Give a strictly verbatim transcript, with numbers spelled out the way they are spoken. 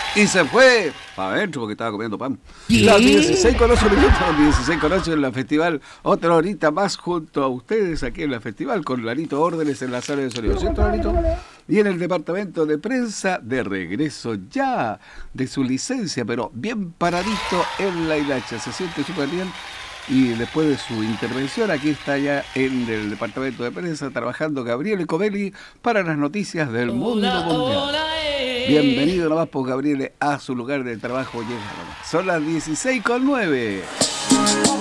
Y se fue para adentro porque estaba comiendo pan. Las dieciséis con ocho minutos, dieciséis con ocho en la festival. Otra horita más junto a ustedes aquí en la festival con Larito Órdenes en la sala de sonido. ¿Cierto, Larito? Y en el departamento de prensa, de regreso ya de su licencia, pero bien paradito en la hilacha. Se siente súper bien. Y después de su intervención, aquí está ya en el departamento de prensa trabajando Gabriele Covelli para las noticias del mundo mundial. Bienvenido nomás, pues, Gabriele, a su lugar de trabajo. Llega. Son las dieciséis con nueve.